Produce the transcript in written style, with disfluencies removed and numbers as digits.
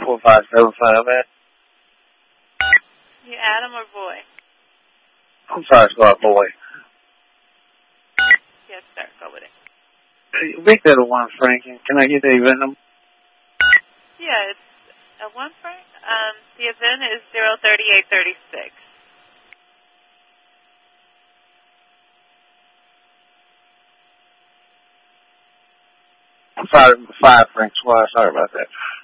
4575, man. You Adam or boy? 4575, boy. Yes, sir. Go with it. Make that a 1, Frankie. Can I get the event number? Yeah, it's a 1, Frank. The event is 03836. 5, Frank. Sorry about that.